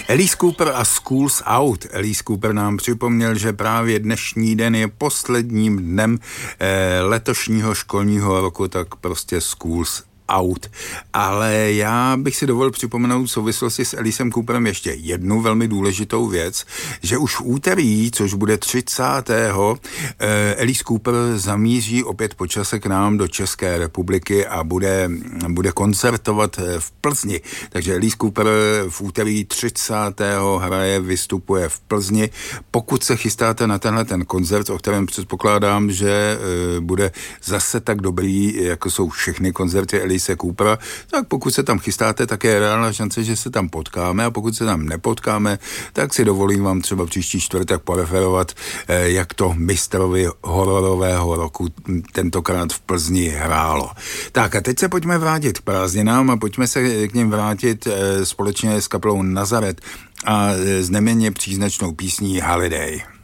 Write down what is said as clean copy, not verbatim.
Alice Cooper a Schools Out. Alice Cooper nám připomněl, že právě dnešní den je posledním dnem letošního školního roku, tak prostě Schools Out. Ale já bych si dovolil připomenout v souvislosti s Alicem Cooperem ještě jednu velmi důležitou věc, že už v úterý, což bude 30. Alice Cooper zamíří opět po čase k nám do České republiky a bude koncertovat v Plzni. Takže Alice Cooper v úterý 30. vystupuje v Plzni. Pokud se chystáte na tenhle ten koncert, o kterém předpokládám, že bude zase tak dobrý, jako jsou všechny koncerty Alice Coopera, tak pokud se tam chystáte, tak je reálná šance, že se tam potkáme, a pokud se tam nepotkáme, tak si dovolím vám třeba příští čtvrtek poreferovat, jak to mistrovi hororového roku tentokrát v Plzni hrálo. Tak a teď se pojďme vrátit k prázdninám a pojďme se k nim vrátit společně s kapelou Nazaret a s neméně příznačnou písní Holiday.